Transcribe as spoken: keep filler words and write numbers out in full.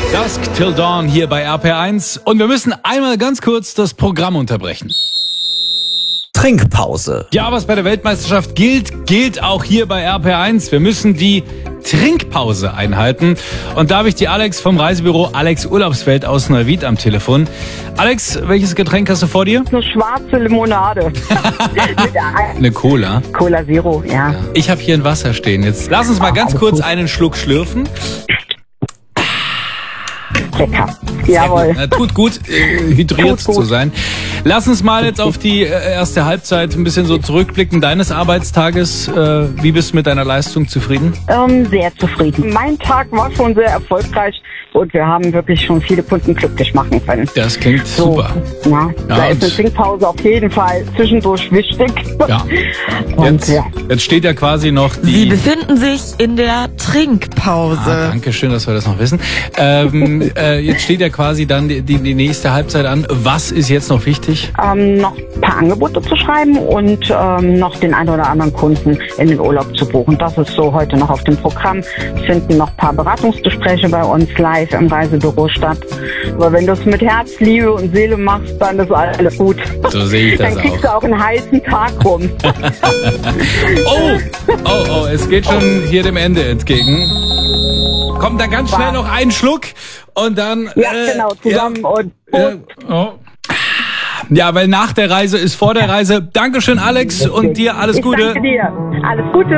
Dusk Till Dawn hier bei R P R eins und wir müssen einmal ganz kurz das Programm unterbrechen. Trinkpause. Ja, was bei der Weltmeisterschaft gilt, gilt auch hier bei R P R eins. Wir müssen die Trinkpause einhalten. Und da habe ich die Alex vom Reisebüro Alex Urlaubswelt aus Neuwied am Telefon. Alex, welches Getränk hast du vor dir? Eine schwarze Limonade. Eine Cola. Cola Zero, ja. Ich habe hier ein Wasser stehen. Jetzt lass uns mal ganz kurz einen Schluck schlürfen. Lecker. Jawohl. Na, tut gut, äh, hydriert Tut gut. zu sein. Lass uns mal jetzt auf die äh, erste Halbzeit ein bisschen so zurückblicken deines Arbeitstages. Äh, wie bist du mit deiner Leistung zufrieden? Ähm, sehr zufrieden. Mein Tag war schon sehr erfolgreich und wir haben wirklich schon viele Kunden glücklich machen können. Das klingt So, super. Ja, Ja, da ist und- eine Trinkpause auf jeden Fall zwischendurch wichtig. Ja. Und Jetzt, ja. jetzt steht ja quasi noch Sie die... befinden sich in der Trinkpause. Ah, danke schön, dass wir das noch wissen. Ähm, äh, jetzt steht ja quasi dann die, die, die nächste Halbzeit an. Was ist jetzt noch wichtig? Ähm, noch ein paar Angebote zu schreiben und ähm, noch den einen oder anderen Kunden in den Urlaub zu buchen. Das ist so heute noch auf dem Programm. Es finden noch ein paar Beratungsgespräche bei uns live im Reisebüro statt. Aber wenn du es mit Herz, Liebe und Seele machst, dann ist alles gut. So sehe ich das Dann kriegst auch. du auch einen heißen Tag rum. Oh, oh, oh, es geht schon hier dem Ende entgegen. Kommt dann ganz schnell noch ein Schluck und dann... Ja, äh, genau, zusammen und Ja, oh. Ja, weil nach der Reise ist vor der Reise. Dankeschön, Alex, und dir alles ich Gute. danke dir. Alles Gute.